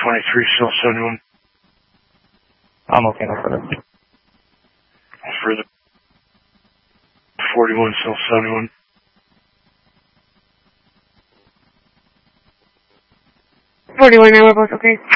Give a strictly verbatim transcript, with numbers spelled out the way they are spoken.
twenty-three, cell seventy-one. I'm okay, no further. Further. forty-one, cell seventy-one. forty-one, now we're both okay.